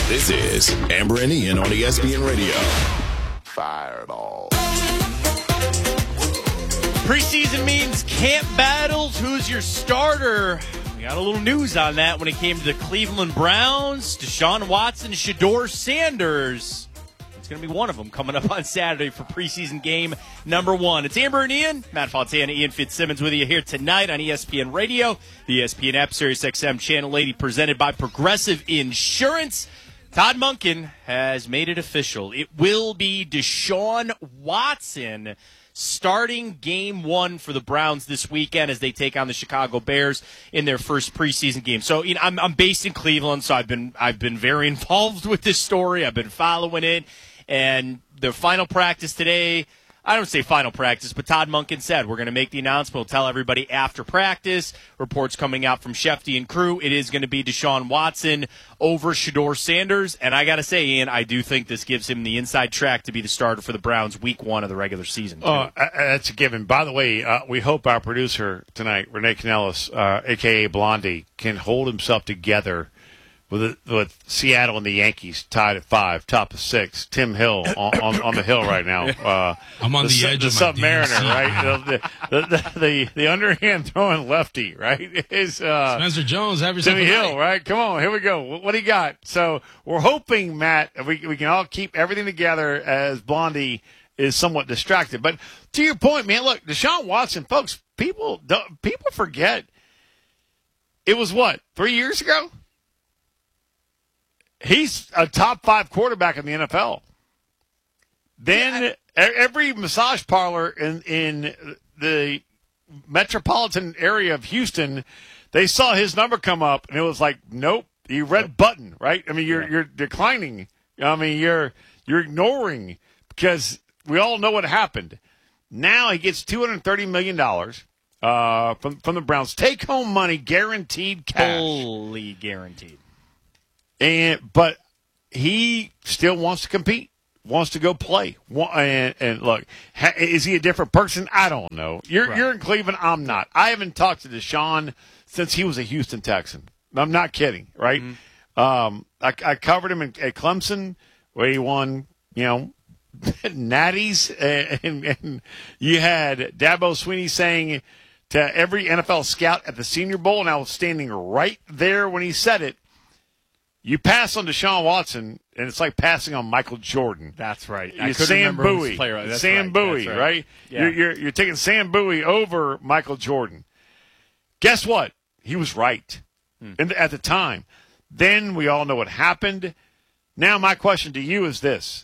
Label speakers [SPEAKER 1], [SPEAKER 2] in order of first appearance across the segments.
[SPEAKER 1] This is Amber and Ian on ESPN Radio. Fireball.
[SPEAKER 2] Preseason means camp battles. Who's your starter? We got a little news on that when it came to the Cleveland Browns. Deshaun Watson, Shedeur Sanders. It's going to be one of them coming up on Saturday for preseason game number 1. It's Amber and Ian. Matt Fontana, Ian Fitzsimmons with you here tonight on ESPN Radio, the ESPN app, Sirius XM Channel 80, presented by Progressive Insurance. Todd Monken has made it official. It will be Deshaun Watson starting game 1 for the Browns this weekend as they take on the Chicago Bears in their first preseason game. So, you know, I'm based in Cleveland, so I've been very involved with this story. I've been following it, and the final practice today. I don't say final practice, but Todd Monken said we're going to make the announcement. We'll tell everybody after practice. Reports coming out from Shefty and crew. It is going to be Deshaun Watson over Shedeur Sanders. And I got to say, Ian, I do think this gives him the inside track to be the starter for the Browns week 1 of the regular season.
[SPEAKER 3] Oh, that's a given. By the way, we hope our producer tonight, Renee Canellis, a.k.a. Blondie, can hold himself together with Seattle and the Yankees tied at 5, top of 6. Tim Hill on the hill right now.
[SPEAKER 4] I'm on the edge of my
[SPEAKER 3] Submariner, right? The underhand throwing lefty, right? Is
[SPEAKER 4] Spencer Jones, have yourself
[SPEAKER 3] Timmy
[SPEAKER 4] a
[SPEAKER 3] Hill,
[SPEAKER 4] night.
[SPEAKER 3] right? Come on, here we go. What do you got? So we're hoping, Matt, we can all keep everything together as Blondie is somewhat distracted. But to your point, man, look, Deshaun Watson, folks, people forget. It was what, 3 years ago? He's a top 5 quarterback in the NFL. Then every massage parlor in the metropolitan area of Houston, they saw his number come up, and it was like, nope, you red button, right? I mean, you're declining. I mean, you're ignoring, because we all know what happened. Now he gets $230 million from the Browns. Take-home money, guaranteed cash.
[SPEAKER 2] Fully guaranteed.
[SPEAKER 3] But he still wants to compete, wants to go play. And look, is he a different person? I don't know. You're in Cleveland. I'm not. I haven't talked to Deshaun since he was a Houston Texan. I'm not kidding, right? Mm-hmm. I covered him at Clemson, where he won, natties, and you had Dabo Swinney saying to every NFL scout at the Senior Bowl, and I was standing right there when he said it, you pass on Deshaun Watson, and it's like passing on Michael Jordan.
[SPEAKER 2] That's right.
[SPEAKER 3] You're Sam Bowie. Sam Bowie, right?
[SPEAKER 2] Yeah.
[SPEAKER 3] You're taking Sam Bowie over Michael Jordan. Guess what? He was right at the time. Then we all know what happened. Now my question to you is this.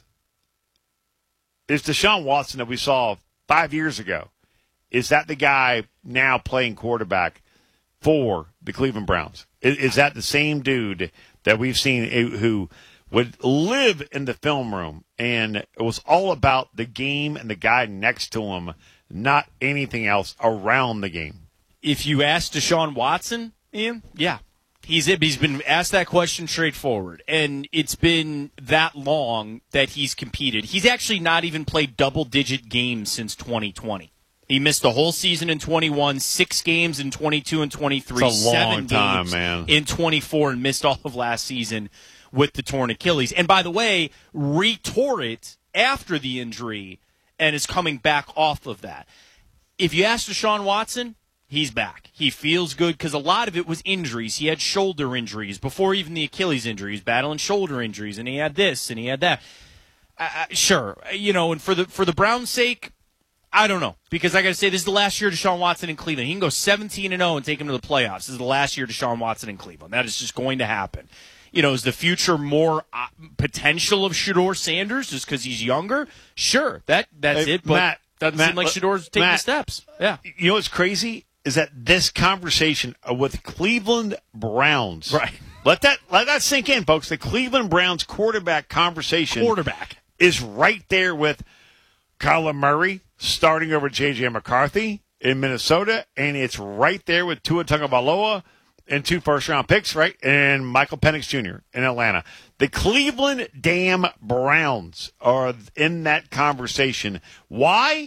[SPEAKER 3] Is Deshaun Watson that we saw 5 years ago, is that the guy now playing quarterback for the Cleveland Browns? Is that the same dude that we've seen who would live in the film room, and it was all about the game and the guy next to him, not anything else around the game?
[SPEAKER 2] If you ask Deshaun Watson, Ian, yeah. He's been asked that question straightforward, and it's been that long that he's competed. He's actually not even played double-digit games since 2020. He missed the whole season in 21, 6 games in 22 and 23,
[SPEAKER 3] it's a long
[SPEAKER 2] 7
[SPEAKER 3] time,
[SPEAKER 2] games
[SPEAKER 3] man.
[SPEAKER 2] in 24, and missed all of last season with the torn Achilles. And by the way, re-tore it after the injury and is coming back off of that. If you ask Deshaun Watson, he's back. He feels good because a lot of it was injuries. He had shoulder injuries before even the Achilles injury. He's battling shoulder injuries, and he had this and he had that. Sure, and for the Browns' sake, I don't know, because I got to say, this is the last year of Deshaun Watson in Cleveland. He can go 17-0 and take him to the playoffs. This is the last year of Deshaun Watson in Cleveland. That is just going to happen. Is the future more potential of Shedeur Sanders just because he's younger? Sure, that's it, but
[SPEAKER 3] Matt,
[SPEAKER 2] doesn't seem like Shedeur's taking the steps. Yeah.
[SPEAKER 3] You know what's crazy is that this conversation with Cleveland Browns,
[SPEAKER 2] right?
[SPEAKER 3] Let that sink in, folks. The Cleveland Browns quarterback conversation is right there with Kyler Murray starting over J.J. McCarthy in Minnesota, and it's right there with Tua Tagovailoa and 2 first-round picks, right, and Michael Penix Jr. in Atlanta. The Cleveland damn Browns are in that conversation. Why?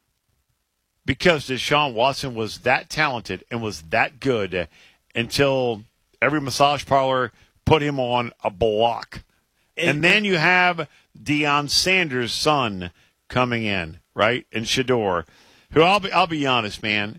[SPEAKER 3] Because Deshaun Watson was that talented and was that good until every massage parlor put him on a block And then you have Deion Sanders' son coming in, right? And Shedeur, who I'll be honest, man.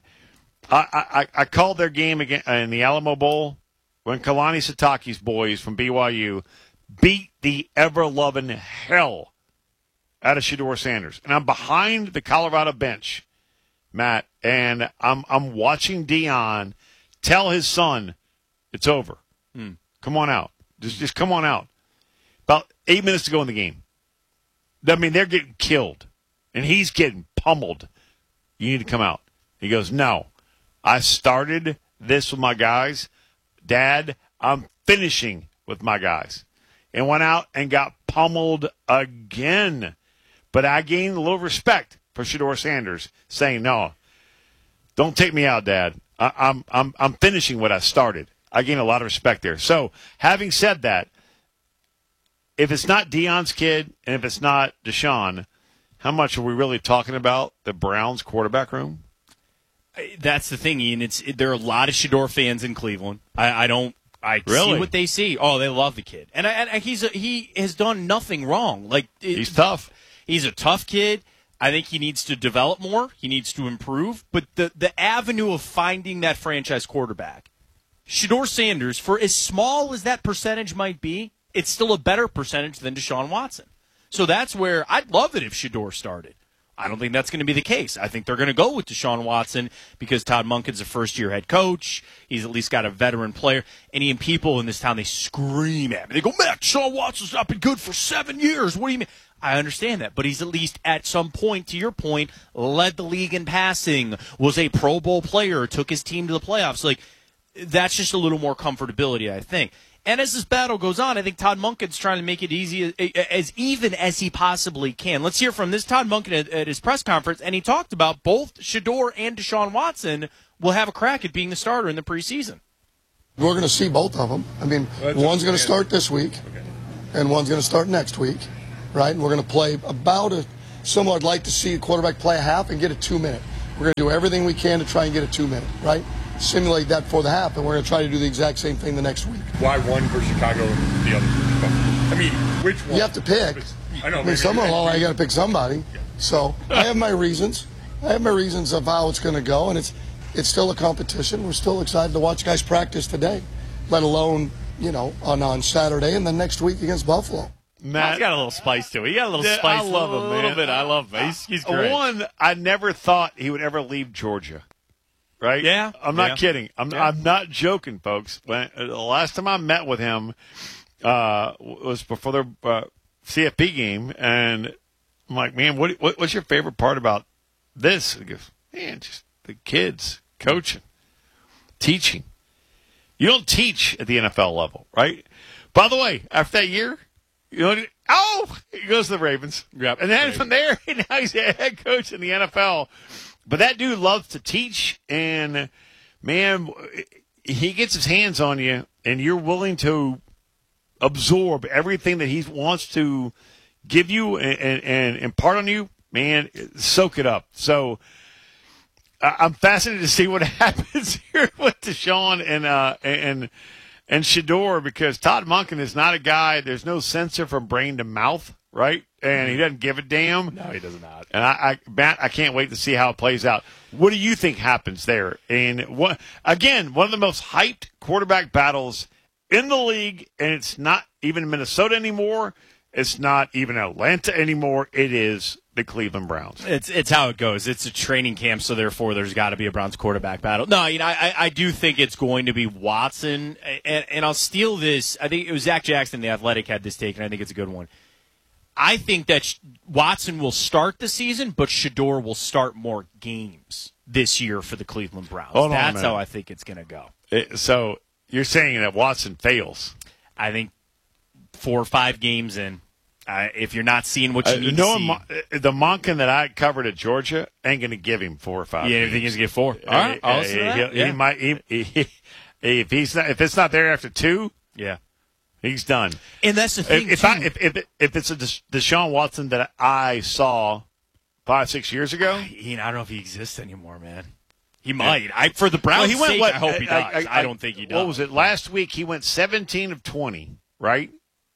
[SPEAKER 3] I called their game again in the Alamo Bowl when Kalani Sitake's boys from BYU beat the ever-loving hell out of Shedeur Sanders. And I'm behind the Colorado bench, Matt, and I'm watching Deion tell his son, it's over. Come on out. Just come on out. About 8 minutes to go in the game. I mean, they're getting killed, and he's getting pummeled. You need to come out. He goes, no. I started this with my guys. Dad, I'm finishing with my guys. And went out and got pummeled again. But I gained a little respect for Shedeur Sanders, saying, no, don't take me out, Dad. I'm finishing what I started. I gained a lot of respect there. So, having said that, if it's not Deion's kid and if it's not Deshaun, how much are we really talking about the Browns quarterback room?
[SPEAKER 2] That's the thing, Ian. There are a lot of Shedeur fans in Cleveland. I
[SPEAKER 3] Really?
[SPEAKER 2] see what they see. Oh, they love the kid, and he has done nothing wrong.
[SPEAKER 3] He's tough.
[SPEAKER 2] He's a tough kid. I think he needs to develop more. He needs to improve. But the avenue of finding that franchise quarterback, Shedeur Sanders, for as small as that percentage might be, it's still a better percentage than Deshaun Watson. So that's where I'd love it if Shedeur started. I don't think that's going to be the case. I think they're going to go with Deshaun Watson because Todd Monken's a first-year head coach. He's at least got a veteran player. And even people in this town, they scream at me. They go, Matt, Deshaun Watson's not been good for 7 years. What do you mean? I understand that, but he's at least at some point, to your point, led the league in passing, was a Pro Bowl player, took his team to the playoffs. That's just a little more comfortability, I think. And as this battle goes on, I think Todd Monken's trying to make it easy, as even as he possibly can. Let's hear from this Todd Monken at his press conference, and he talked about both Shedeur and Deshaun Watson will have a crack at being the starter in the preseason.
[SPEAKER 5] We're going to see both of them. I mean, one's going to start this week, and one's going to start next week, right? And we're going to play similar. I'd like to see a quarterback play a half and get a 2-minute. We're going to do everything we can to try and get a 2-minute, right? Simulate that for the half, and we're going to try to do the exact same thing the next week.
[SPEAKER 6] Why one for Chicago and the other for Buffalo? I mean, which one?
[SPEAKER 5] You have to pick.
[SPEAKER 6] I know.
[SPEAKER 5] I mean, somehow I got to pick somebody. Yeah. So I have my reasons. Of how it's going to go, and it's still a competition. We're still excited to watch guys practice today, let alone on Saturday and then next week against Buffalo.
[SPEAKER 2] Matt, he's got a little spice to it. He got a little spice.
[SPEAKER 3] I love him, man.
[SPEAKER 2] A little bit. I love him. He's great.
[SPEAKER 3] One, I never thought he would ever leave Georgia. Right?
[SPEAKER 2] Yeah.
[SPEAKER 3] I'm not kidding. I'm not joking, folks. The last time I met with him was before their CFP game, and I'm like, man, what's your favorite part about this? He goes, man, just the kids, coaching, teaching. You don't teach at the NFL level, right? By the way, after that year, he goes to the Ravens.
[SPEAKER 2] Yep.
[SPEAKER 3] And then from there, now he's a head coach in the NFL. But that dude loves to teach, and, man, he gets his hands on you, and you're willing to absorb everything that he wants to give you and impart on you. Man, soak it up. So I'm fascinated to see what happens here with Deshaun and Shedeur, because Todd Monken is not a guy, there's no censor from brain to mouth, right? And he doesn't give a damn.
[SPEAKER 2] No, he does not.
[SPEAKER 3] And Matt, I can't wait to see how it plays out. What do you think happens there? And one of the most hyped quarterback battles in the league, and it's not even Minnesota anymore. It's not even Atlanta anymore. It is the Cleveland Browns.
[SPEAKER 2] It's how it goes. It's a training camp, so therefore there's got to be a Browns quarterback battle. No, I do think it's going to be Watson, and I'll steal this. I think it was Zach Jackson, The Athletic, had this take, and I think it's a good one. I think that Watson will start the season, but Shedeur will start more games this year for the Cleveland Browns. That's how I think it's going to go.
[SPEAKER 3] So you're saying that Watson fails?
[SPEAKER 2] I think 4 or 5 games in. If you're not seeing what you need to see.
[SPEAKER 3] The Monken that I covered at Georgia ain't going to give him 4 or 5
[SPEAKER 2] games.
[SPEAKER 3] You
[SPEAKER 2] think he's going to get 4? All right, I'll listen to that.
[SPEAKER 3] He might. If it's not there after 2,
[SPEAKER 2] yeah,
[SPEAKER 3] he's done.
[SPEAKER 2] And that's the thing.
[SPEAKER 3] If it's a Deshaun Watson that I saw 5-6 years ago,
[SPEAKER 2] I don't know if he exists anymore, man. He might. For the Browns' sake, I hope he does. I don't think he does.
[SPEAKER 3] What was it? Last week he went 17 of 20, right?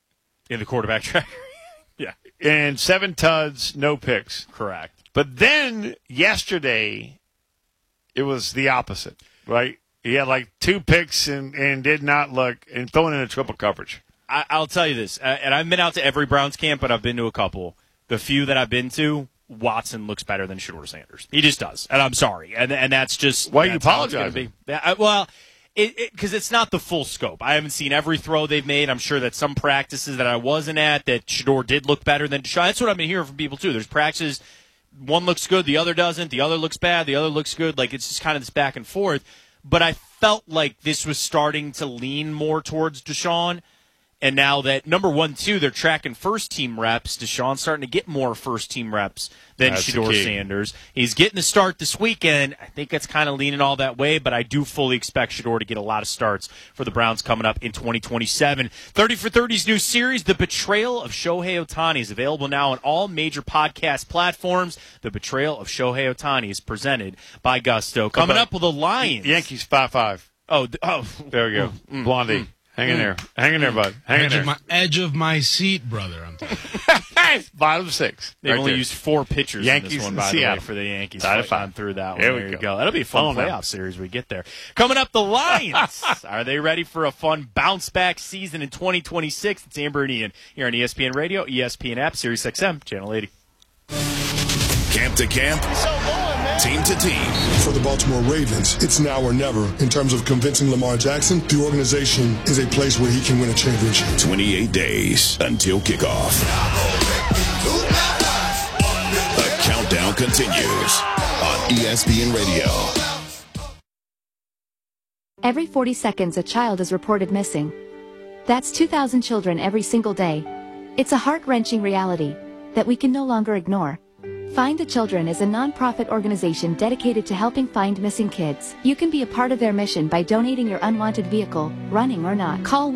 [SPEAKER 2] In the quarterback tracker. Yeah.
[SPEAKER 3] And 7 tuds, no picks.
[SPEAKER 2] Correct.
[SPEAKER 3] But then yesterday, it was the opposite, right? He had like 2 picks and did not look, and throwing in a triple coverage.
[SPEAKER 2] I'll tell you this, and I've been out to every Browns camp, but I've been to a couple. The few that I've been to, Watson looks better than Shedeur Sanders. He just does, and I'm sorry. And that's just
[SPEAKER 3] why are you apologizing?
[SPEAKER 2] Well, because it's not the full scope. I haven't seen every throw they've made. I'm sure that some practices that I wasn't at that Shedeur did look better than Deshaun. That's what I've been hearing from people too. There's practices, one looks good, the other doesn't. The other looks bad, the other looks good. Like it's just kind of this back and forth. But I felt like this was starting to lean more towards Deshaun. And now that, number 1, 2, they're tracking first-team reps, Deshaun's starting to get more first-team reps than Shedeur Sanders. He's getting the start this weekend. I think it's kind of leaning all that way, but I do fully expect Shedeur to get a lot of starts for the Browns coming up in 2027. 30 for 30's new series, The Betrayal of Shohei Ohtani, is available now on all major podcast platforms. The Betrayal of Shohei Ohtani is presented by Gusto. Coming up with the Lions.
[SPEAKER 3] Yankees 5-5.
[SPEAKER 2] Oh,
[SPEAKER 3] there we go. Blondie. Hang in there. Hang in there, bud. Hang in there.
[SPEAKER 4] Edge of my seat, brother. I'm talking.
[SPEAKER 3] Bottom 6.
[SPEAKER 2] They've only used 4 pitchers
[SPEAKER 3] Yankees
[SPEAKER 2] in this one,
[SPEAKER 3] in
[SPEAKER 2] by the
[SPEAKER 3] Seattle.
[SPEAKER 2] way, for the Yankees.
[SPEAKER 3] Five
[SPEAKER 2] through that one.
[SPEAKER 3] There
[SPEAKER 2] you
[SPEAKER 3] we
[SPEAKER 2] go. That'll be a fun playoff series when we get there. Coming up, the Lions. Are they ready for a fun bounce-back season in 2026? It's Amber and Ian here on ESPN Radio, ESPN app, Sirius XM, Channel 80.
[SPEAKER 1] Camp to camp, team to team.
[SPEAKER 5] For the Baltimore Ravens, it's now or never. In terms of convincing Lamar Jackson, the organization is a place where he can win a championship.
[SPEAKER 1] 28 days until kickoff. The countdown continues on ESPN Radio.
[SPEAKER 7] Every 40 seconds, a child is reported missing. That's 2,000 children every single day. It's a heart-wrenching reality that we can no longer ignore. Find the Children is a non-profit organization dedicated to helping find missing kids. You can be a part of their mission by donating your unwanted vehicle, running or not. Call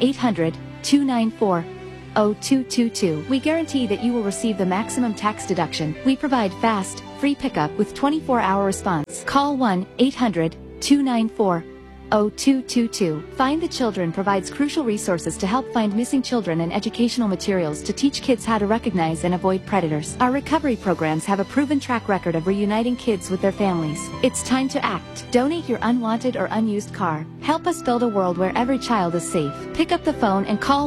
[SPEAKER 7] 1-800-294-0222. We guarantee that you will receive the maximum tax deduction. We provide fast, free pickup with 24-hour response. Call 1-800-294-0222. Find the Children provides crucial resources to help find missing children and educational materials to teach kids how to recognize and avoid predators. Our recovery programs have a proven track record of reuniting kids with their families. It's time to act. Donate your unwanted or unused car. Help us build a world where every child is safe. Pick up the phone and call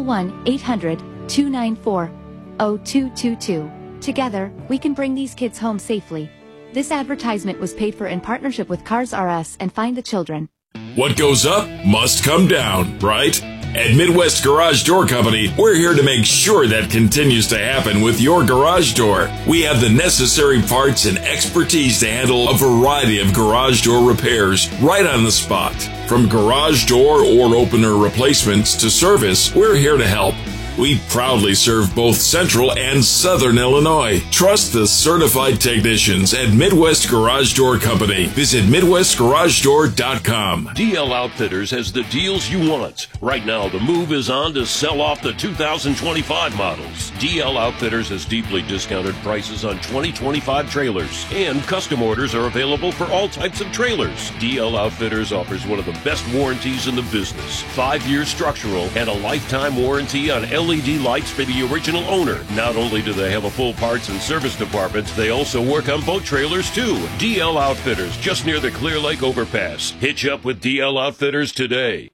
[SPEAKER 7] 1-800-294-0222. Together, we can bring these kids home safely. This advertisement was paid for in partnership with Cars R Us and Find the Children.
[SPEAKER 8] What goes up must come down, right? At Midwest Garage Door Company, we're here to make sure that continues to happen with your garage door. We have the necessary parts and expertise to handle a variety of garage door repairs right on the spot. From garage door or opener replacements to service, we're here to help. We proudly serve both Central and Southern Illinois. Trust the certified technicians at Midwest Garage Door Company. Visit MidwestGarageDoor.com.
[SPEAKER 9] DL Outfitters has the deals you want. Right now, the move is on to sell off the 2025 models. DL Outfitters has deeply discounted prices on 2025 trailers, and custom orders are available for all types of trailers. DL Outfitters offers one of the best warranties in the business. 5-year structural and a lifetime warranty on LED lights for the original owner. Not only do they have a full parts and service department, they also work on boat trailers too. DL Outfitters, just near the Clear Lake overpass. Hitch up with DL Outfitters today.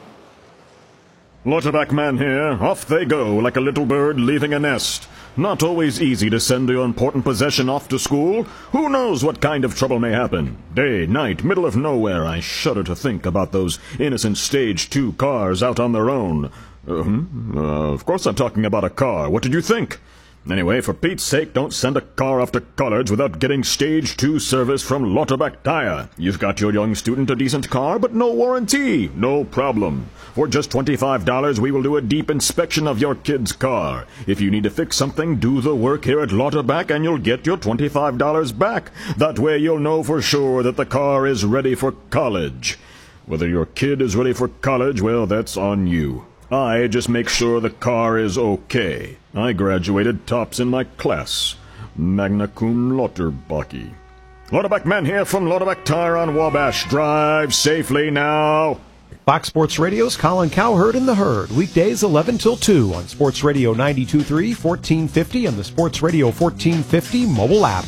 [SPEAKER 10] Lauterbach man here. Off they go like a little bird leaving a nest. Not always easy to send your important possession off to school. Who knows what kind of trouble may happen? Day, night, middle of nowhere. I shudder to think about those innocent Stage 2 cars out on their own. Of course I'm talking about a car. What did you think? Anyway, for Pete's sake, don't send a car off to college without getting Stage 2 service from Lauterbach Tire. You've got your young student a decent car, but no warranty. No problem. For just $25, we will do a deep inspection of your kid's car. If you need to fix something, do the work here at Lauterbach and you'll get your $25 back. That way you'll know for sure that the car is ready for college. Whether your kid is ready for college, well, that's on you. I just make sure the car is okay. I graduated tops in my class. Magna cum Lauterbach. Lauterbach men here from Lauterbach Tire on Wabash. Drive safely now.
[SPEAKER 11] Fox Sports Radio's Colin Cowherd and the Herd, weekdays 11 till 2 on Sports Radio 92.3, 1450, and the Sports Radio 1450 mobile app.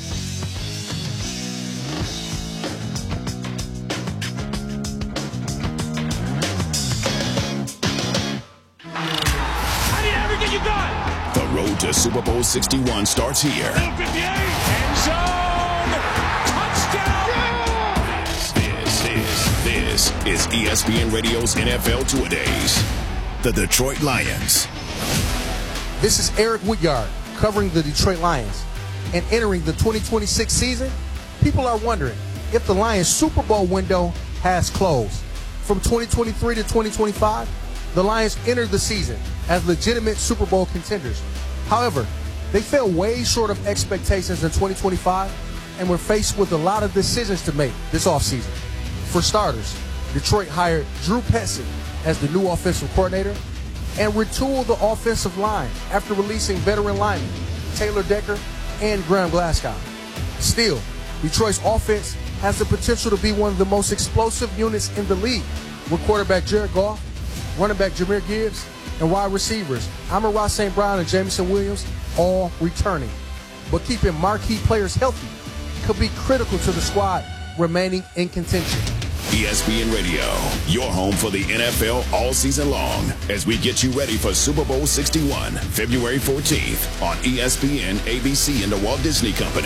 [SPEAKER 1] The road to Super Bowl 61 starts here.
[SPEAKER 12] End zone! Touchdown!
[SPEAKER 1] This is ESPN Radio's NFL Two-A-Days. The Detroit Lions.
[SPEAKER 13] This is Eric Woodyard covering the Detroit Lions. And entering the 2026 season, people are wondering if the Lions' Super Bowl window has closed. From 2023 to 2025, the Lions entered the season as legitimate Super Bowl contenders. However, they fell way short of expectations in 2025 and were faced with a lot of decisions to make this offseason. For starters, Detroit hired Drew Petzing as the new offensive coordinator and retooled the offensive line after releasing veteran linemen Taylor Decker and Graham Glasgow. Still, Detroit's offense has the potential to be one of the most explosive units in the league, with quarterback Jared Goff, running back Jahmyr Gibbs, and wide receivers Amon-Ra St. Brown and Jameson Williams all returning. But keeping marquee players healthy could be critical to the squad remaining in contention.
[SPEAKER 1] ESPN Radio, your home for the NFL all season long, as we get you ready for Super Bowl 61, February 14th on ESPN, ABC, and the Walt Disney Company.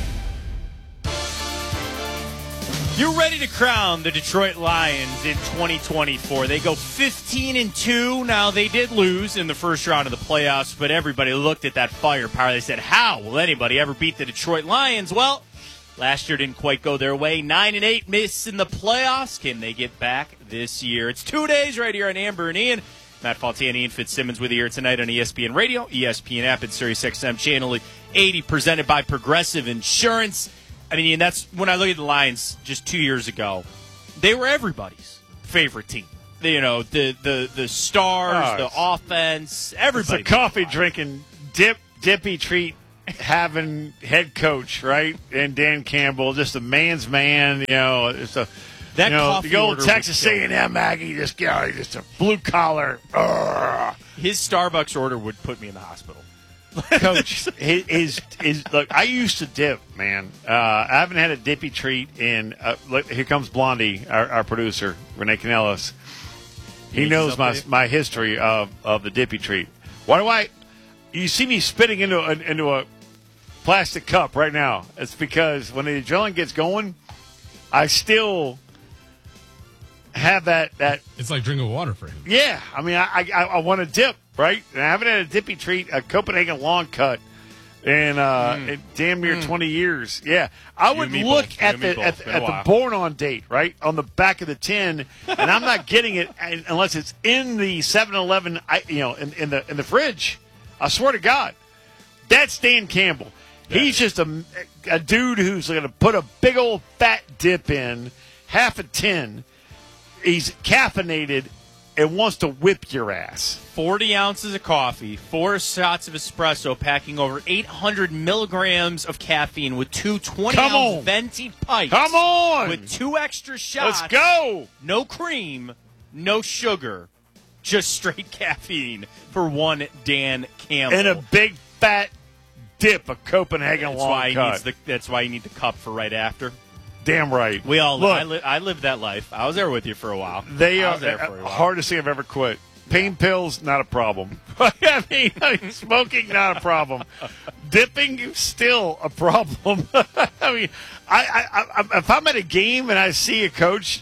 [SPEAKER 2] You're ready to crown the Detroit Lions in 2024. They go 15-2. Now, they did lose in the first round of the playoffs, but everybody looked at that firepower. They said, how will anybody ever beat the Detroit Lions? Well, last year didn't quite go their way. 9-8, miss in the playoffs. Can they get back this year? It's 2 days right here on Amber and Ian. Matt Faltani and Fitzsimmons with you here tonight on ESPN Radio, ESPN app, and SiriusXM Channel 80, presented by Progressive Insurance. I mean, that's when I look at the Lions just 2 years ago, they were everybody's favorite team. You know, the stars, the offense, everybody.
[SPEAKER 3] It's a coffee-drinking, dippy treat having head coach, right? And Dan Campbell, just a man's man. You know, it's a
[SPEAKER 2] that coffee
[SPEAKER 3] the old
[SPEAKER 2] order
[SPEAKER 3] Texas A&M Maggie, just a blue collar.
[SPEAKER 2] His Starbucks order would put me in the hospital.
[SPEAKER 3] Coach, is look. I used to dip, man. I haven't had a dippy treat in. Look, here comes Blondie, our producer, Renee Canellis. He knows my history of the dippy treat. Why do I? You see me spitting into a plastic cup right now. It's because when the adrenaline gets going, I still have that.
[SPEAKER 4] It's like drinking water for him.
[SPEAKER 3] Yeah, I mean, I want to dip. Right? And I haven't had a dippy treat, a Copenhagen long cut, in damn near 20 years. Yeah. I would look at the born on date, right, on the back of the tin, and I'm not getting it unless it's in the 7-Eleven, in the fridge. I swear to God. That's Dan Campbell. Yeah. He's just a dude who's going to put a big old fat dip in, half a tin. He's caffeinated and wants to whip your ass.
[SPEAKER 2] 40 ounces of coffee, 4 shots of espresso, packing over 800 milligrams of caffeine with 2 20-ounce venti pipes.
[SPEAKER 3] Come on!
[SPEAKER 2] With 2 extra shots.
[SPEAKER 3] Let's go!
[SPEAKER 2] No cream, no sugar, just straight caffeine for one Dan Campbell.
[SPEAKER 3] And a big fat dip of Copenhagen long cut.
[SPEAKER 2] That's why you need the cup for right after.
[SPEAKER 3] Damn right.
[SPEAKER 2] We all look. I lived that life. I was there with you for a while.
[SPEAKER 3] They are the hardest thing I've ever quit. Pain pills, not a problem. I mean, smoking, not a problem. Dipping, still a problem. I mean, I if I'm at a game and I see a coach,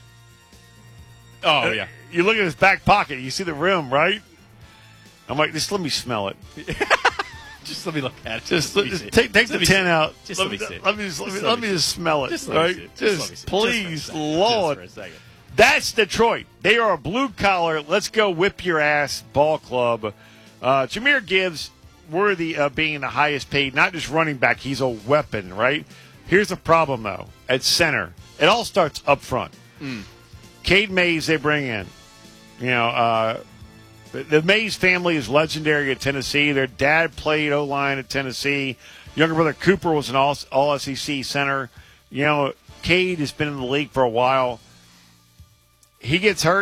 [SPEAKER 2] yeah,
[SPEAKER 3] you look at his back pocket, you see the rim, right? I'm like, just let me smell it.
[SPEAKER 2] Just let me look at it.
[SPEAKER 3] Just take the tin out.
[SPEAKER 2] Just let me see.
[SPEAKER 3] Let me just smell it. Just please, Lord.
[SPEAKER 2] Just for a second.
[SPEAKER 3] That's Detroit. They are a blue-collar, let's go whip your ass ball club. Jahmyr Gibbs, worthy of being the highest paid, not just running back, he's a weapon, right? Here's the problem, though. At center, it all starts up front. Cade Mays, they bring in. You know, the Mays family is legendary at Tennessee. Their dad played O-line at Tennessee. Younger brother Cooper was an all-SEC center. You know, Cade has been in the league for a while. He gets hurt,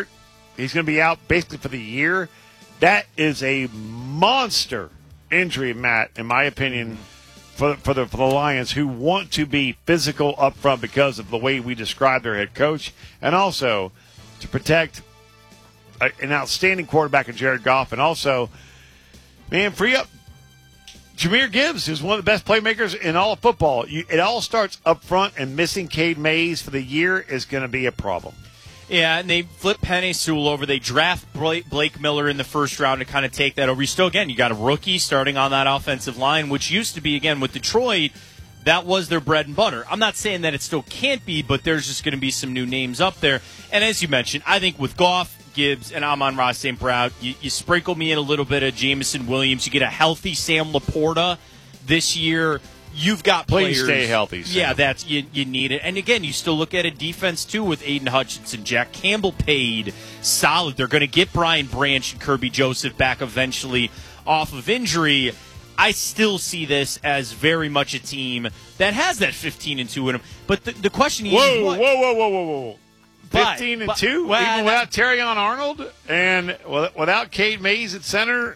[SPEAKER 3] He's going to be out basically for the year. That is a monster injury, Matt, in my opinion, for the Lions, who want to be physical up front because of the way we describe their head coach, and also to protect an outstanding quarterback in Jared Goff, and also, man, free up Jahmyr Gibbs, who's one of the best playmakers in all of football. It all starts up front, and missing Cade Mays for the year is going to be a problem.
[SPEAKER 2] Yeah, and they flip Penei Sewell over. They draft Blake Miller in the first round to kind of take that over. You got a rookie starting on that offensive line, which used to be, again, with Detroit, that was their bread and butter. I'm not saying that it still can't be, but there's just going to be some new names up there. And as you mentioned, I think with Goff, Gibbs, and Amon-Ra St. Brown, you sprinkle me in a little bit of Jameson Williams. You get a healthy Sam Laporta this year. You've got players.
[SPEAKER 3] Please stay healthy, Sam.
[SPEAKER 2] Yeah, that's you need it. And again, you still look at a defense too with Aiden Hutchinson, Jack Campbell paid solid. They're going to get Brian Branch and Kirby Joseph back eventually off of injury. I still see this as very much a team that has that 15-2 in them. But the question is,
[SPEAKER 3] whoa. 15-2, even without Terrion Arnold and without Cade Mays at center.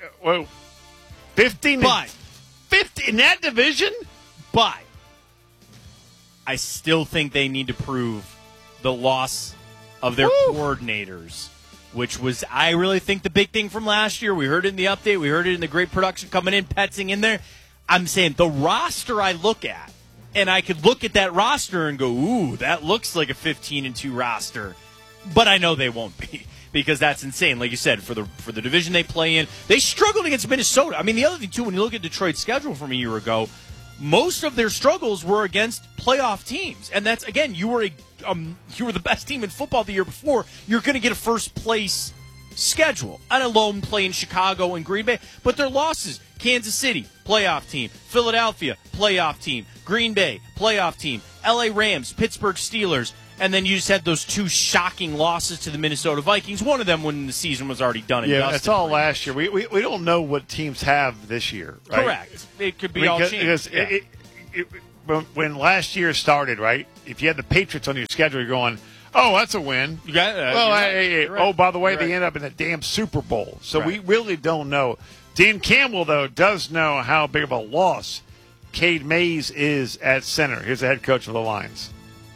[SPEAKER 3] 15 in that division?
[SPEAKER 2] But I still think they need to prove the loss of their coordinators, which was, I really think, the big thing from last year. We heard it in the update. We heard it in the great production coming in, Petzing in there. I'm saying the roster I look at, and I could look at that roster and go, ooh, that looks like a 15-2 roster. But I know they won't be, because that's insane. Like you said, for the division they play in, they struggled against Minnesota. I mean, the other thing, too, when you look at Detroit's schedule from a year ago, most of their struggles were against playoff teams. And that's, again, you were the best team in football the year before. You're going to get a first-place schedule. And alone play in Chicago and Green Bay. But their losses, Kansas City, playoff team. Philadelphia, playoff team. Green Bay, playoff team. LA Rams, Pittsburgh Steelers. And then you just had those two shocking losses to the Minnesota Vikings. One of them when the season was already done and dusted.
[SPEAKER 3] That's all last year. We don't know what teams have this year, right?
[SPEAKER 2] Correct. It could be all changed.
[SPEAKER 3] When last year started, right, if you had the Patriots on your schedule, you're going, oh, that's a win.
[SPEAKER 2] You got
[SPEAKER 3] Oh, by the way, they end up in the damn Super Bowl. So we really don't know. Dan Campbell, though, does know how big of a loss Cade Mays is at center. Here's the head coach of the Lions.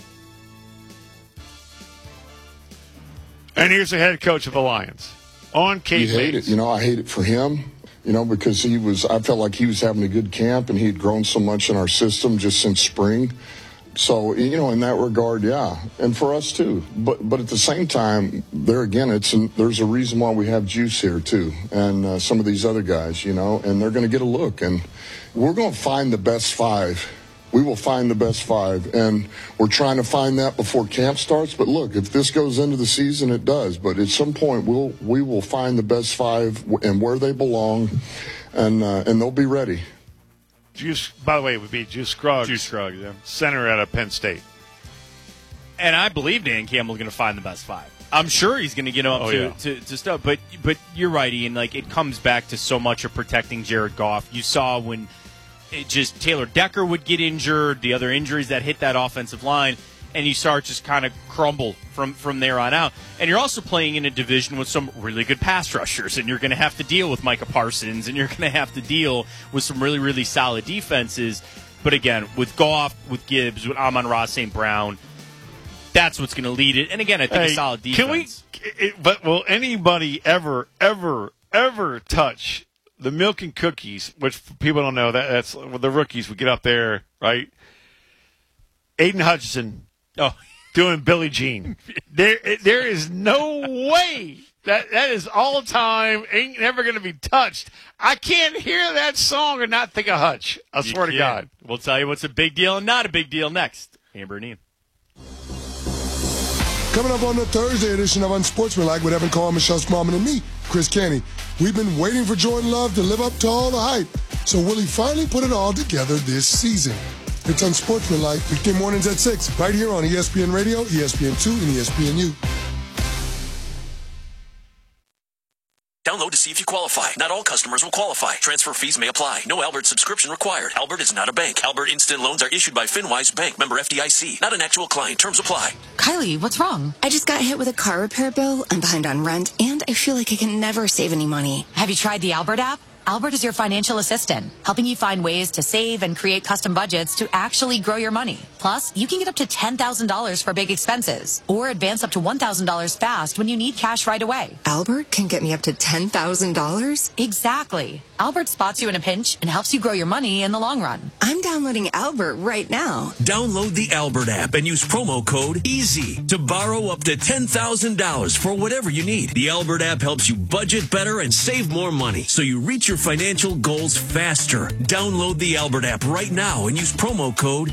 [SPEAKER 3] And here's the head coach of the Lions on Cade Mays.
[SPEAKER 14] You hate it. I hate it for him, because I felt like he was having a good camp and he had grown so much in our system just since spring. So, in that regard, yeah. And for us, too. But at the same time, there again, there's a reason why we have Juice here, too, and some of these other guys, and they're going to get a look. And we're going to find the best five. We will find the best five, and we're trying to find that before camp starts. But look, if this goes into the season, it does. But at some point, we will find the best five and where they belong, and they'll be ready.
[SPEAKER 3] Juice, by the way, it would be Juice Scruggs.
[SPEAKER 2] Juice Scruggs, yeah.
[SPEAKER 3] Center out of Penn State.
[SPEAKER 2] And I believe Dan Campbell's going to find the best five. I'm sure he's going to get up to stuff. But you're right, Ian. Like, it comes back to so much of protecting Jared Goff. You saw when Taylor Decker would get injured, the other injuries that hit that offensive line, and you start just kind of crumble from there on out. And you're also playing in a division with some really good pass rushers, and you're going to have to deal with Micah Parsons, and you're going to have to deal with some really, really solid defenses. But again, with Goff, with Gibbs, with Amon-Ra St. Brown, that's what's going to lead it. And again, I think a solid defense.
[SPEAKER 3] But will anybody ever touch the milk and cookies, which people don't know, that's the rookies would get up there, right? Aiden Hutchinson doing Billie Jean. There is no way that is all time, ain't never going to be touched. I can't hear that song and not think of Hutch. I swear to God.
[SPEAKER 2] We'll tell you what's a big deal and not a big deal next. Amber and Ian.
[SPEAKER 15] Coming up on the Thursday edition of Unsportsmanlike with Evan Carr, Michelle Smallman, and me, Chris Canty. We've been waiting for Jordan Love to live up to all the hype. So will he finally put it all together this season? It's Unsportsmanlike, weekday mornings at 6, right here on ESPN Radio, ESPN2, and ESPNU.
[SPEAKER 16] Download see if you qualify. Not all customers will qualify. Transfer fees may apply. No Albert subscription required. Albert is not a bank. Albert Instant Loans are issued by FinWise Bank, member FDIC. Not an actual client. Terms apply.
[SPEAKER 17] Kylie, what's wrong? I just got hit with a car repair bill. I'm behind on rent, and I feel like I can never save any money.
[SPEAKER 18] Have you tried the Albert app? Albert is your financial assistant, helping you find ways to save and create custom budgets to actually grow your money. Plus, you can get up to $10,000 for big expenses or advance up to $1,000 fast when you need cash right away.
[SPEAKER 17] Albert can get me up to $10,000?
[SPEAKER 18] Exactly. Albert spots you in a pinch and helps you grow your money in the long run.
[SPEAKER 17] I'm downloading Albert right now.
[SPEAKER 16] Download the Albert app and use promo code EASY to borrow up to $10,000 for whatever you need. The Albert app helps you budget better and save more money so you reach your financial goals faster. Download the Albert app right now and use promo code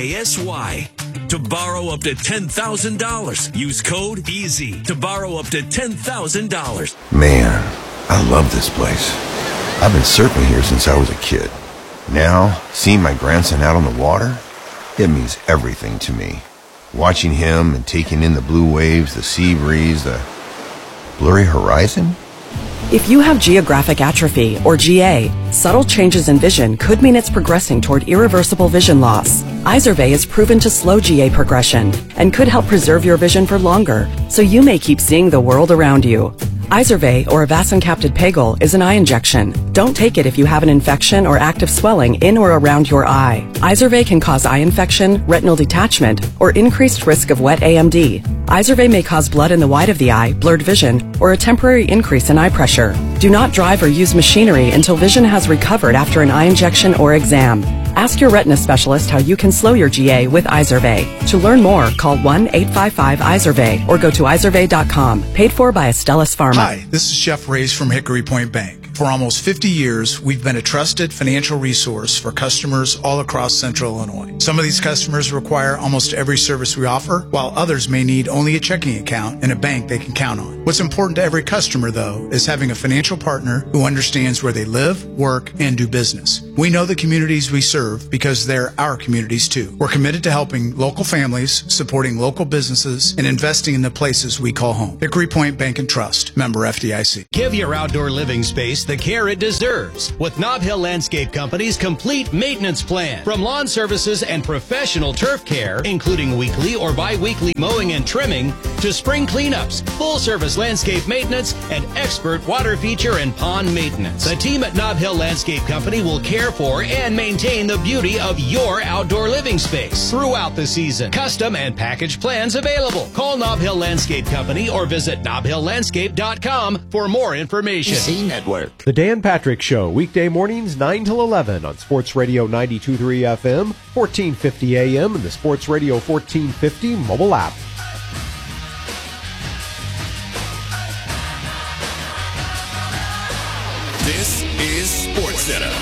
[SPEAKER 16] EASY to borrow up to $10,000. Use code EASY to borrow up to $10,000.
[SPEAKER 19] Man, I love this place. I've been surfing here since I was a kid. Now, seeing my grandson out on the water, it means everything to me. Watching him and taking in the blue waves, the sea breeze, the blurry horizon.
[SPEAKER 20] If you have geographic atrophy, or GA, subtle changes in vision could mean it's progressing toward irreversible vision loss. Izervay is proven to slow GA progression and could help preserve your vision for longer, so you may keep seeing the world around you. Izervay, or avacincaptad pegol, is an eye injection. Don't take it if you have an infection or active swelling in or around your eye. Izervay can cause eye infection, retinal detachment, or increased risk of wet AMD. Izervay may cause blood in the white of the eye, blurred vision, or a temporary increase in eye pressure. Do not drive or use machinery until vision has recovered after an eye injection or exam. Ask your retina specialist how you can slow your GA with Izervay. To learn more, call 1-855-IZERVAY or go to izervay.com. Paid for by Astellas Pharma.
[SPEAKER 21] Hi, this is Jeff Reyes from Hickory Point Bank. For almost 50 years, we've been a trusted financial resource for customers all across Central Illinois. Some of these customers require almost every service we offer, while others may need only a checking account and a bank they can count on. What's important to every customer, though, is having a financial partner who understands where they live, work, and do business. We know the communities we serve because they're our communities, too. We're committed to helping local families, supporting local businesses, and investing in the places we call home. Hickory Point Bank and Trust, member FDIC.
[SPEAKER 22] Give your outdoor living space the care it deserves with Nob Hill Landscape Company's complete maintenance plan. From lawn services and professional turf care, including weekly or bi-weekly mowing and trimming, to spring cleanups, full-service landscape maintenance, and expert water feature and pond maintenance. The team at Nob Hill Landscape Company will care for and maintain the beauty of your outdoor living space throughout the season. Custom and package plans available. Call Nob Hill Landscape Company or visit nobhilllandscape.com for more information.
[SPEAKER 11] ABC Network. The Dan Patrick Show, weekday mornings 9 till 11 on Sports Radio 92.3 FM, 1450 AM, and the Sports Radio 1450 mobile app.
[SPEAKER 1] This is SportsCenter.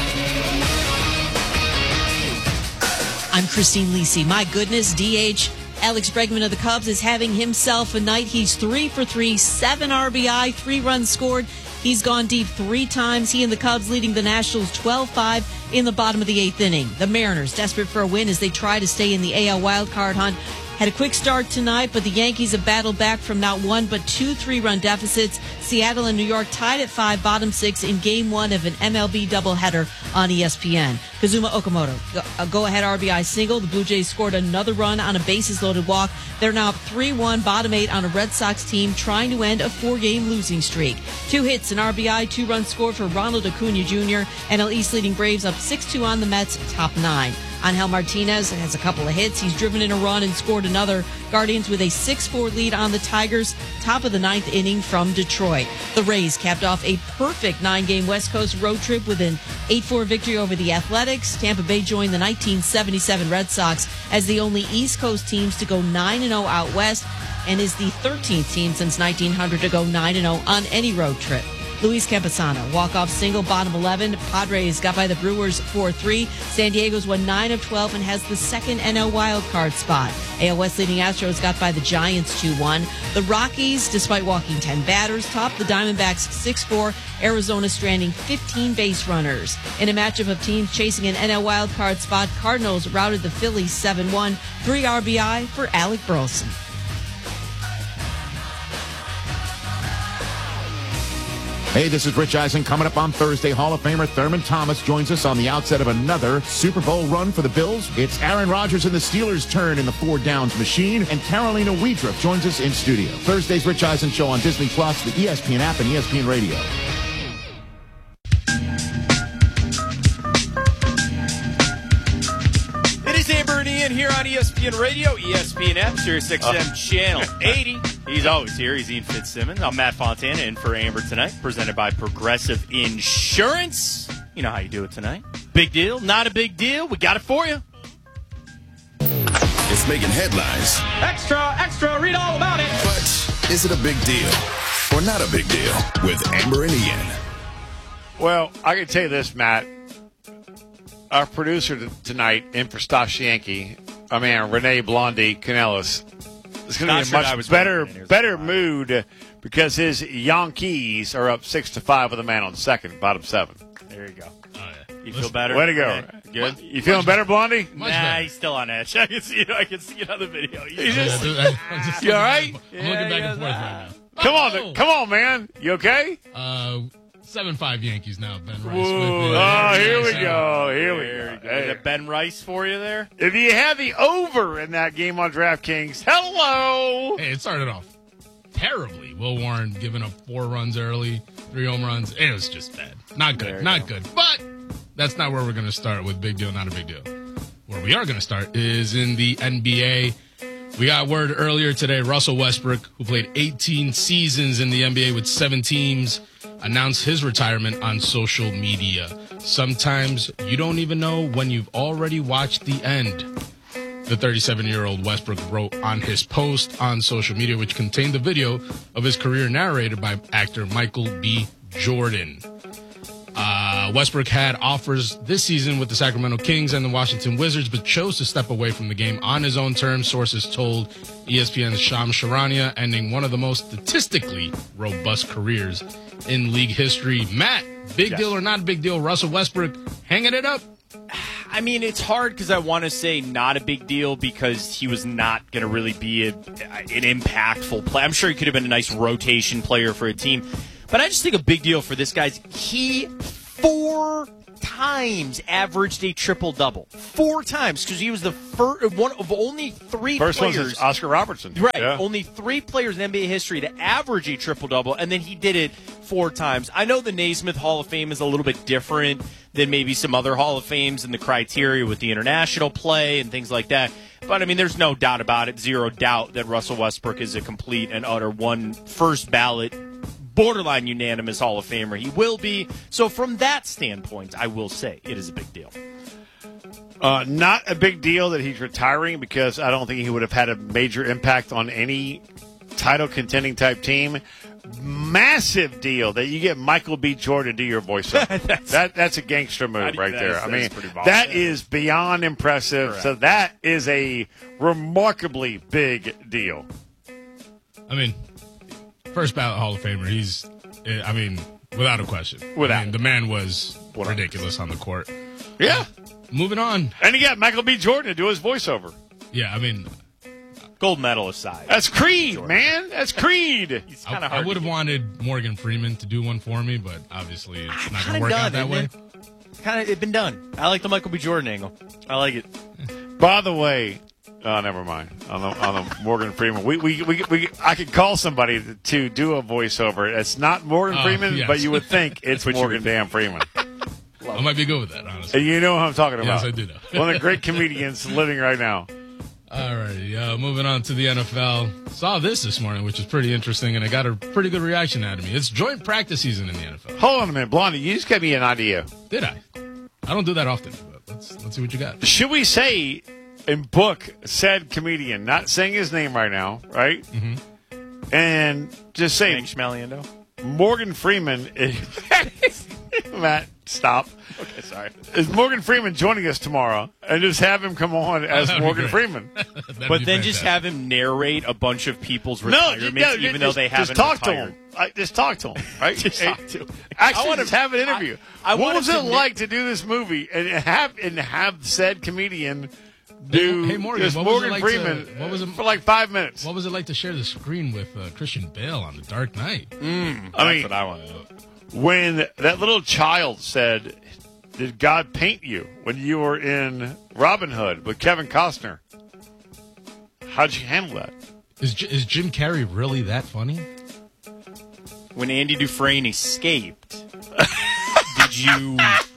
[SPEAKER 23] I'm Christine Lisi. My goodness, DH Alex Bregman of the Cubs is having himself a night. He's 3 for 3, 7 RBI, 3 runs scored. He's gone deep 3 times. He and the Cubs leading the Nationals 12-5 in the bottom of the 8th inning. The Mariners desperate for a win as they try to stay in the AL wildcard hunt. Had a quick start tonight, but the Yankees have battled back from not 1 but 2 3-run deficits. Seattle and New York tied at 5, bottom 6 in Game 1 of an MLB doubleheader on ESPN. Kazuma Okamoto, a go-ahead RBI single. The Blue Jays scored another run on a bases-loaded walk. They're now up 3-1, bottom 8 on a Red Sox team trying to end a 4-game losing streak. 2 hits, an RBI, 2 runs scored for Ronald Acuna Jr. NL East leading Braves up 6-2 on the Mets, top 9. Angel Martinez has a couple of hits. He's driven in a run and scored another. Guardians with a 6-4 lead on the Tigers, top of the 9th inning from Detroit. The Rays capped off a perfect 9-game West Coast road trip with an 8-4 victory over the Athletics. Tampa Bay joined the 1977 Red Sox as the only East Coast teams to go 9-0 out west and is the 13th team since 1900 to go 9-0 on any road trip. Luis Campusano, walk-off single, bottom 11. Padres got by the Brewers 4-3. San Diego's won 9 of 12 and has the second NL wildcard spot. AL West leading Astros got by the Giants 2-1. The Rockies, despite walking 10 batters, topped the Diamondbacks 6-4. Arizona stranding 15 base runners. In a matchup of teams chasing an NL wildcard spot, Cardinals routed the Phillies 7-1. 3 RBI for Alec Burleson.
[SPEAKER 5] Hey, this is Rich Eisen. Coming up on Thursday, Hall of Famer Thurman Thomas joins us on the outset of another Super Bowl run for the Bills. It's Aaron Rodgers and the Steelers' turn in the 4 downs machine, and Carolina Wiedriff joins us in studio. Thursday's Rich Eisen Show on Disney+, the ESPN app, and ESPN Radio.
[SPEAKER 2] It is Amber and Ian here on ESPN Radio, ESPN app, SiriusXM Channel 80. He's always here. He's Ian Fitzsimmons. I'm Matt Fontana in for Amber tonight, presented by Progressive Insurance. You know how you do it tonight. Big deal, not a big deal. We got it for you.
[SPEAKER 1] It's making headlines.
[SPEAKER 12] Extra, read all about it.
[SPEAKER 1] But is it a big deal or not a big deal with Amber and Ian?
[SPEAKER 3] Well, I can tell you this, Matt. Our producer tonight, in for Stash Yankee, Renee Blondie Canellis, is going to be in a much better mood because his Yankees are up 6-5 with a man on second, bottom 7.
[SPEAKER 2] There you go. You feel better?
[SPEAKER 3] Way to go.
[SPEAKER 2] Okay. Good.
[SPEAKER 3] You feeling better, Blondie?
[SPEAKER 2] He's still on edge. I can see it on the video.
[SPEAKER 3] You all right?
[SPEAKER 4] I'm looking back and forth right now.
[SPEAKER 3] Come on, man. You okay?
[SPEAKER 4] 7-5 Yankees now, Ben Rice.
[SPEAKER 3] Here we go.
[SPEAKER 2] Is it Ben Rice for you there?
[SPEAKER 3] If you had the over in that game on DraftKings, hello.
[SPEAKER 4] Hey, it started off terribly. Will Warren giving up 4 runs early, 3 home runs. It was just bad. Not good. But that's not where we're going to start with big deal, not a big deal. Where we are going to start is in the NBA. We got word earlier today, Russell Westbrook, who played 18 seasons in the NBA with 7 teams, announced his retirement on social media. Sometimes you don't even know when you've already watched the end. The 37-year-old Westbrook wrote on his post on social media, which contained the video of his career narrated by actor Michael B. Jordan. Westbrook had offers this season with the Sacramento Kings and the Washington Wizards, but chose to step away from the game on his own terms, sources told ESPN's Shams Charania, ending one of the most statistically robust careers in league history. Matt, big deal or not a big deal? Russell Westbrook hanging it up?
[SPEAKER 2] I mean, it's hard because I want to say not a big deal because he was not going to really be an impactful player. I'm sure he could have been a nice rotation player for a team. But I just think a big deal for this guy, he 4 times averaged a triple-double. 4 times, because he was the one of only 3
[SPEAKER 3] first
[SPEAKER 2] players.
[SPEAKER 3] First one is Oscar Robertson.
[SPEAKER 2] Right.
[SPEAKER 3] Yeah.
[SPEAKER 2] Only 3 players in NBA history to average a triple-double, and then he did it 4 times. I know the Naismith Hall of Fame is a little bit different than maybe some other Hall of Fames and the criteria with the international play and things like that. But, I mean, there's no doubt about it, 0 doubt that Russell Westbrook is a complete and utter first ballot, borderline unanimous Hall of Famer. He will be. So from that standpoint, I will say it is a big deal.
[SPEAKER 3] Not a big deal that he's retiring because I don't think he would have had a major impact on any title contending type team. Massive deal that you get Michael B. Jordan to do your voiceover. That's a gangster move right there. I mean, that is beyond impressive. Correct. So that is a remarkably big deal.
[SPEAKER 4] I mean, first ballot Hall of Famer. Without a question. The man was ridiculous on the court.
[SPEAKER 3] Yeah.
[SPEAKER 4] Moving on.
[SPEAKER 3] And you got Michael B. Jordan to do his voiceover.
[SPEAKER 4] Yeah,
[SPEAKER 2] gold medal aside.
[SPEAKER 3] That's Creed, Jordan. Man. That's Creed.
[SPEAKER 4] I would have wanted Morgan Freeman to do one for me, but obviously it's not going to work out that way.
[SPEAKER 2] It's been done. I like the Michael B. Jordan angle. I like it.
[SPEAKER 3] By the way, never mind. On the Morgan Freeman, I could call somebody to do a voiceover. It's not Morgan Freeman,
[SPEAKER 4] yes.
[SPEAKER 3] but you would think it's Morgan damn Freeman.
[SPEAKER 4] I might be good with that, honestly.
[SPEAKER 3] And you know who I'm talking about.
[SPEAKER 4] Yes, I do know.
[SPEAKER 3] One of the great comedians living right now.
[SPEAKER 4] All right, moving on to the NFL. Saw this morning, which is pretty interesting, and I got a pretty good reaction out of me. It's joint practice season in the NFL.
[SPEAKER 3] Hold on a minute, Blondie. You just gave me an idea.
[SPEAKER 4] Did I? I don't do that often, but let's see what you got.
[SPEAKER 3] Should we say and book said comedian, not saying his name right now, right?
[SPEAKER 4] Mm-hmm.
[SPEAKER 3] And just say
[SPEAKER 2] Hank Schmaliendo.
[SPEAKER 3] Morgan Freeman is Matt, stop.
[SPEAKER 2] Okay, sorry.
[SPEAKER 3] Is Morgan Freeman joining us tomorrow? And just have him come on as Morgan Freeman.
[SPEAKER 2] But then just have him narrate a bunch of people's retirements, even though they haven't
[SPEAKER 3] just
[SPEAKER 2] retired.
[SPEAKER 3] Just talk to him, right?
[SPEAKER 2] Just talk to him.
[SPEAKER 3] Actually, just have an interview. What was it like to do this movie and have said comedian do
[SPEAKER 4] hey Morgan,
[SPEAKER 3] Morgan Freeman for like 5 minutes?
[SPEAKER 4] What was it like to share the screen with Christian Bale on The Dark Knight?
[SPEAKER 2] That's what I want to know.
[SPEAKER 3] when that little child said, "Did God paint you?" when you were in Robin Hood with Kevin Costner? How'd you handle that?
[SPEAKER 4] Is Jim Carrey really that funny?
[SPEAKER 2] When Andy Dufresne escaped, did you...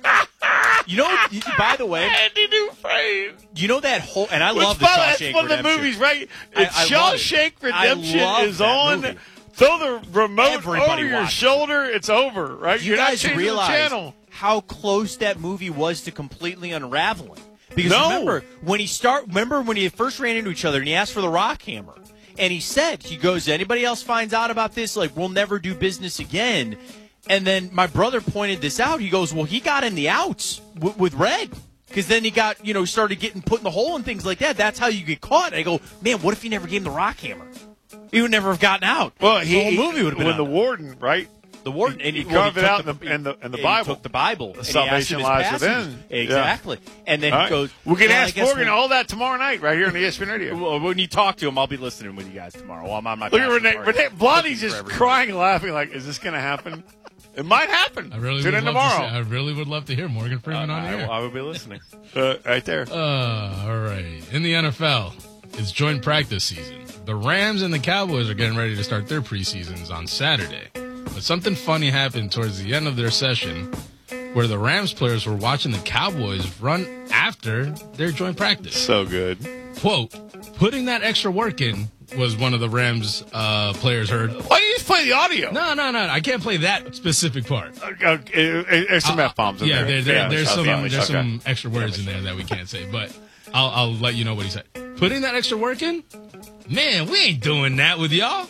[SPEAKER 2] You know, by the way,
[SPEAKER 3] Andy Dufresne.
[SPEAKER 2] You know that whole, and I love the Shawshank Redemption.
[SPEAKER 3] That's one of the movies, right? If Shawshank Redemption is on,
[SPEAKER 2] movie.
[SPEAKER 3] throw the remote
[SPEAKER 2] Everybody
[SPEAKER 3] over your
[SPEAKER 2] watch
[SPEAKER 3] shoulder. It's over, right?
[SPEAKER 2] You
[SPEAKER 3] You're not
[SPEAKER 2] guys
[SPEAKER 3] changing
[SPEAKER 2] realize
[SPEAKER 3] the channel.
[SPEAKER 2] how close that movie was to completely unraveling? Because remember when he first ran into each other and he asked for the rock hammer, and he goes, anybody else finds out about this, like, we'll never do business again. And then my brother pointed this out. He goes, well, he got in the outs with Red. Because then he got, started getting put in the hole and things like that. That's how you get caught. And I go, man, what if he never gave him the rock hammer? He would never have gotten out.
[SPEAKER 3] Well,
[SPEAKER 2] the whole movie would have been
[SPEAKER 3] when the warden, right?
[SPEAKER 2] The warden,
[SPEAKER 3] and he carved it out in the Bible.
[SPEAKER 2] He took the Bible.
[SPEAKER 3] The salvation lies within.
[SPEAKER 2] Exactly. Yeah. And then he goes,
[SPEAKER 3] we can ask Morgan all that tomorrow night right here on ESPN Radio.
[SPEAKER 2] Well, when you talk to him, I'll be listening with you guys tomorrow. Well, I'm on my
[SPEAKER 3] Look at Renee Blondie's just crying and laughing like, is this going to happen? It might happen. Tune in tomorrow.
[SPEAKER 4] I really would love to hear Morgan Freeman on the air.
[SPEAKER 2] I will be listening.
[SPEAKER 3] Right there.
[SPEAKER 4] All right. In the NFL, it's joint practice season. The Rams and the Cowboys are getting ready to start their preseasons on Saturday. But something funny happened towards the end of their session where the Rams players were watching the Cowboys run after their joint practice.
[SPEAKER 3] So good.
[SPEAKER 4] Quote, putting that extra work in was one of the Rams players heard.
[SPEAKER 3] Why don't you just play the audio?
[SPEAKER 4] No. I can't play that specific part.
[SPEAKER 3] There's some F-bombs in there.
[SPEAKER 4] There's some extra words in there that we can't say, but I'll let you know what he said. Putting that extra work in? Man, we ain't doing that with y'all.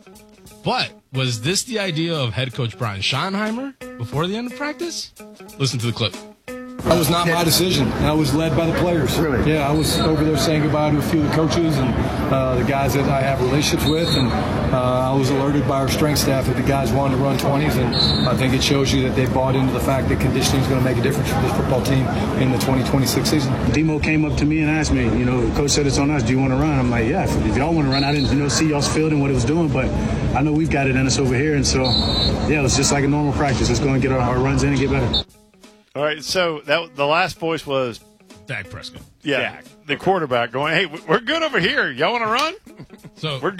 [SPEAKER 4] But was this the idea of head coach Brian Schottenheimer before the end of practice? Listen to the clip.
[SPEAKER 6] That was not my decision. That was led by the players. Really? Yeah, I was over there saying goodbye to a few of the coaches and the guys that I have relationships with, and I was alerted by our strength staff that the guys wanted to run 20s, and I think it shows you that they bought into the fact that conditioning is going to make a difference for this football team in the 2026 season.
[SPEAKER 7] Demo came up to me and asked me, coach said it's on us. Do you want to run? I'm like, yeah, if y'all want to run. I didn't see y'all's field and what it was doing, but I know we've got it in us over here, and so, yeah, it was just like a normal practice. Let's go and get our runs in and get better.
[SPEAKER 3] All right, so the last voice was
[SPEAKER 4] Dak Prescott.
[SPEAKER 3] Yeah, the quarterback going, hey, we're good over here. Y'all want to run?
[SPEAKER 4] So
[SPEAKER 3] we're